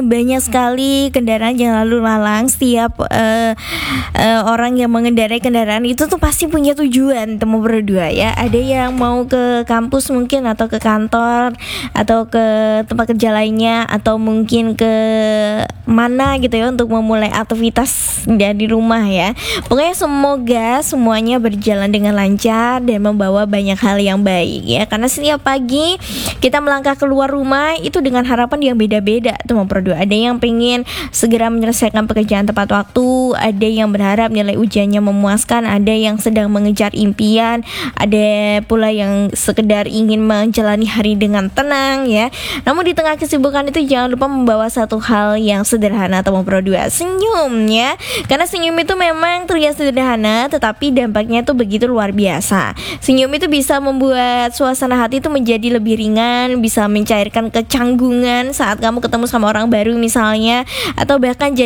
banyak sekali kendaraan yang lalu lalang. Setiap orang yang mengendarai kendaraan itu tuh pasti punya tujuan, temu berdua ya. Ada yang mau ke kampus mungkin, atau ke kantor, atau ke tempat kerja lainnya, atau mungkin ke mana gitu ya, untuk memulai aktivitas dari rumah ya. Pokoknya semoga semuanya berjalan dengan lancar dan membawa banyak hal yang baik ya. Karena setiap pagi kita melangkah keluar rumah itu dengan harapan yang beda-beda tuh berdua. Ada yang pengen segera menyelesaikan pekerjaan tepat waktu, ada yang berharap nilai ujiannya memuaskan, ada yang sedang mengejar impian, ada pula yang sekedar ingin menjalani hari dengan tenang ya. Namun di tengah kesibukan itu jangan lupa membawa satu hal yang sederhana atau berdua, senyum ya. Karena senyum itu memang terlihat sederhana tetapi dampaknya itu begitu luar biasa. Senyum itu bisa membuat suasana hati itu menjadi lebih ringan, bisa mencairkan kecanggungan saat kamu ketemu sama orang baru misalnya, atau bahkan jadi